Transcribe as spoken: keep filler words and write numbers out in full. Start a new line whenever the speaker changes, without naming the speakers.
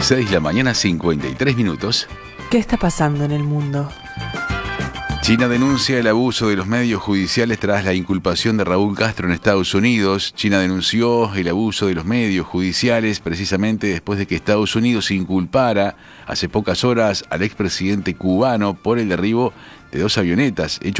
seis de la mañana, cincuenta y tres minutos.
¿Qué está pasando en el mundo?
China denuncia el abuso de los medios judiciales tras la inculpación de Raúl Castro en Estados Unidos. China denunció el abuso de los medios judiciales precisamente después de que Estados Unidos inculpara hace pocas horas al expresidente cubano por el derribo de dos avionetas, hecho